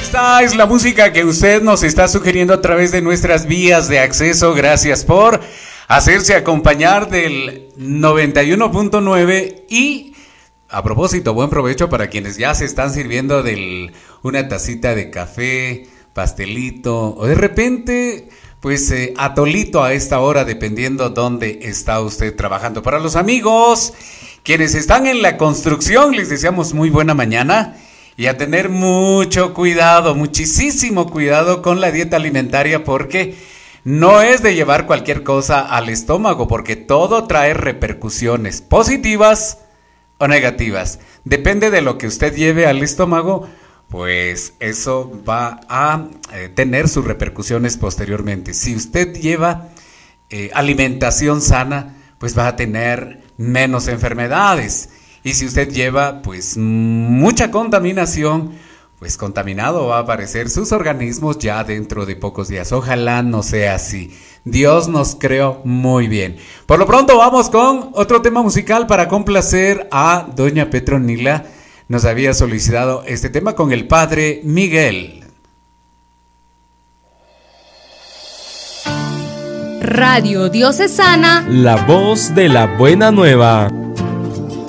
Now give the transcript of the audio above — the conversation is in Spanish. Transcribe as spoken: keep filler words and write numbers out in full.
Esta es la música que usted nos está sugiriendo a través de nuestras vías de acceso. Gracias por hacerse acompañar del noventa y uno punto nueve. Y a propósito, buen provecho para quienes ya se están sirviendo de una tacita de café, pastelito o de repente pues eh, atolito a esta hora, dependiendo dónde está usted trabajando. Para los amigos quienes están en la construcción, les deseamos muy buena mañana. Y a tener mucho cuidado, muchísimo cuidado con la dieta alimentaria, porque no es de llevar cualquier cosa al estómago, porque todo trae repercusiones positivas o negativas. Depende de lo que usted lleve al estómago, pues eso va a eh, tener sus repercusiones posteriormente. Si usted lleva eh, alimentación sana, pues va a tener menos enfermedades. Y si usted lleva pues mucha contaminación, pues contaminado va a aparecer sus organismos ya dentro de pocos días. Ojalá no sea así. Dios nos creó muy bien. Por lo pronto vamos con otro tema musical para complacer a doña Petronila. Nos había solicitado este tema con el padre Miguel. Radio Diocesana, la voz de la buena nueva.